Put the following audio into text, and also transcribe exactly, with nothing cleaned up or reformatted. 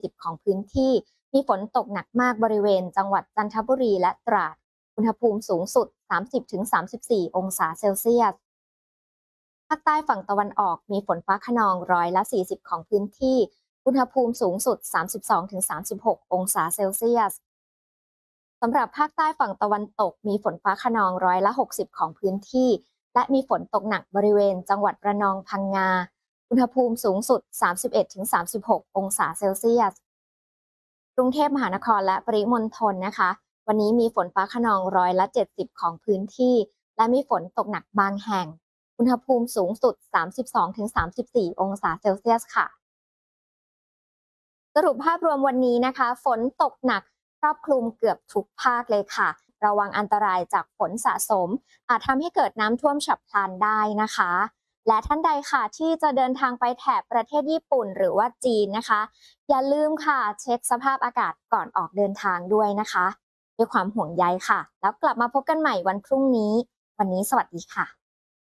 สิบของพื้นที่มีฝนตกหนักมากบริเวณจังหวัดจันทบุรีและตราดอุณหภูมิสูงสุด สามสิบถึงสามสิบสี่ องศาเซลเซียสภาคใต้ฝั่งตะวันออกมีฝนฟ้าคะนองร้อยละสี่สิบของพื้นที่อุณหภูมิสูงสุด สามสิบสองถึงสามสิบหก องศาเซลเซียสสำหรับภาคใต้ฝั่งตะวันตกมีฝนฟ้าคะนองร้อยละหกสิบของพื้นที่และมีฝนตกหนักบริเวณจังหวัดระนองพังงาอุณหภูมิสูงสุด สามสิบเอ็ดถึงสามสิบหก องศาเซลเซียสกรุงเทพมหานครและปริมณฑลนะคะวันนี้มีฝนฟ้าคะนองร้อยละเจ็ดสิบของพื้นที่และมีฝนตกหนักบางแห่งอุณหภูมิสูงสุด สามสิบสองถึงสามสิบสี่ องศาเซลเซียสค่ะสรุปภาพรวมวันนี้นะคะฝนตกหนักครอบคลุมเกือบทุกภาคเลยค่ะระวังอันตรายจากฝนสะสมอาจทำให้เกิดน้ำท่วมฉับพลันได้นะคะและท่านใดค่ะที่จะเดินทางไปแถบประเทศญี่ปุ่นหรือว่าจีนนะคะอย่าลืมค่ะเช็คสภาพอากาศก่อนออกเดินทางด้วยนะคะด้วยความห่วงใยค่ะแล้วกลับมาพบกันใหม่วันพรุ่งนี้วันนี้สวัสดีค่ะ